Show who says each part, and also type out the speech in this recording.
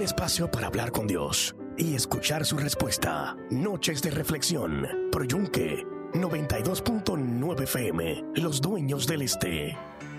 Speaker 1: espacio para hablar con Dios y escuchar su respuesta. Noches de reflexión por Yunque 92.9 FM, Los Dueños del Este.